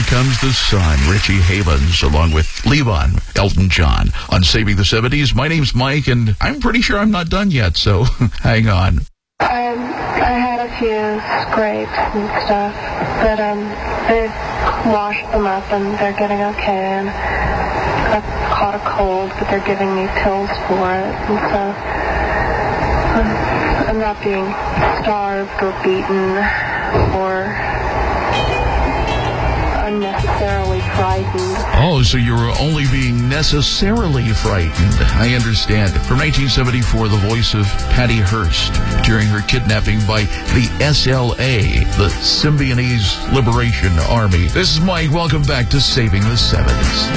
Comes the Sun, Richie Havens, along with Levon, Elton John, on Saving the 70s. My name's Mike, and I'm pretty sure I'm not done yet, so hang on. I had a few scrapes and stuff, but they've washed them up and they're getting okay. And I caught a cold, but they're giving me pills for it, and so I'm not being starved or beaten or unnecessarily frightened. Oh, so you were only being necessarily frightened. I understand. From 1974, the voice of Patty Hearst during her kidnapping by the SLA, the Symbionese Liberation Army. This is Mike. Welcome back to Saving the 70s.